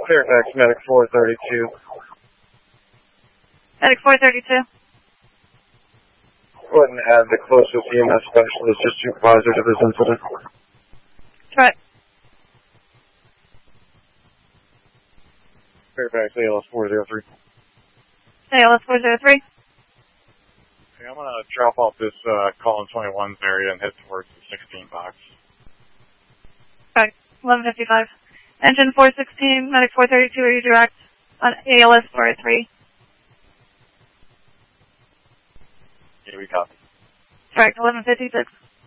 Fairfax, Medic 432. Medic 432. Go ahead and add the closest EMS specialist, just supervisor to this incident. Correct. Fairfax, ALS 403. ALS 403. Okay, I'm going to drop off this call in 21's area and head towards the 16 box. Correct. 1155. Engine 416, Medic 432, are you direct on ALS 403? Yeah, we copy. Correct. 1156.